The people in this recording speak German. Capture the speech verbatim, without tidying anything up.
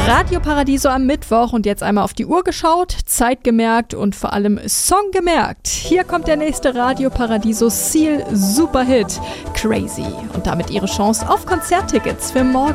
Radio Paradiso am Mittwoch und jetzt einmal auf die Uhr geschaut, Zeit gemerkt und vor allem Song gemerkt. Hier kommt der nächste Radio Paradiso Seal Superhit, Crazy. Und damit ihre Chance auf Konzerttickets für morgen.